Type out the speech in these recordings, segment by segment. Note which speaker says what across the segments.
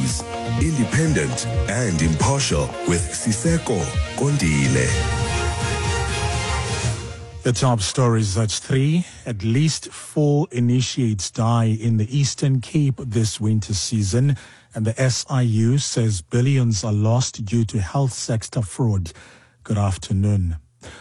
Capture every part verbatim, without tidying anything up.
Speaker 1: news, independent and impartial with Siseko Kondile.
Speaker 2: The top stories at three. At least four initiates die in the Eastern Cape this winter season, and the S I U says billions are lost due to health sector fraud. Good afternoon.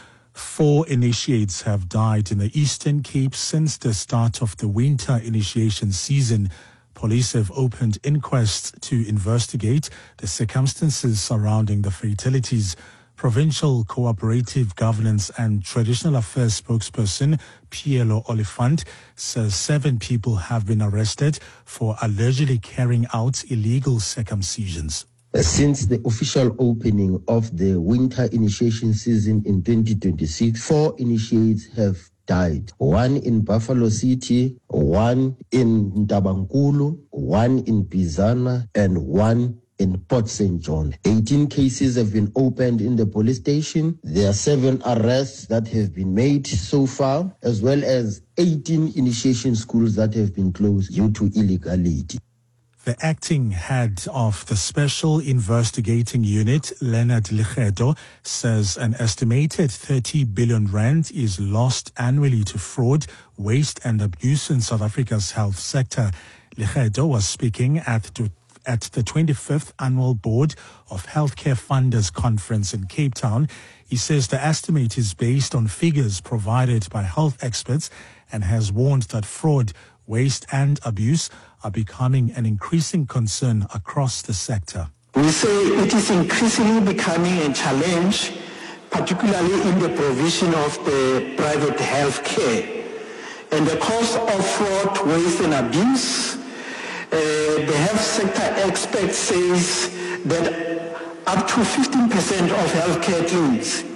Speaker 2: Four initiates have died in the Eastern Cape since the start of the winter initiation season. Police have opened inquests to investigate the circumstances surrounding the fatalities. Provincial Cooperative Governance and Traditional Affairs spokesperson Pielo Oliphant says seven people have been arrested for allegedly carrying out illegal circumcisions.
Speaker 3: Since the official opening of the winter initiation season in twenty twenty-six, four initiates have died. One in Buffalo City, one in Ntabankulu, one in Bizana, and one in Port Saint John. eighteen cases have been opened in the police station. There are seven arrests that have been made so far, as well as eighteen initiation schools that have been closed due to illegality.
Speaker 2: The acting head of the Special Investigating Unit, Leonard Likhedo, says an estimated thirty billion rand is lost annually to fraud, waste and abuse in South Africa's health sector. Likhedo was speaking at the at the twenty-fifth Annual Board of Healthcare Funders Conference in Cape Town. He says the estimate is based on figures provided by health experts and has warned that fraud, waste and abuse are becoming an increasing concern across the sector.
Speaker 4: We say it is increasingly becoming a challenge, particularly in the provision of the private health care. And the cause of fraud, waste and abuse, Uh, the health sector expert says that up to fifteen percent of healthcare claims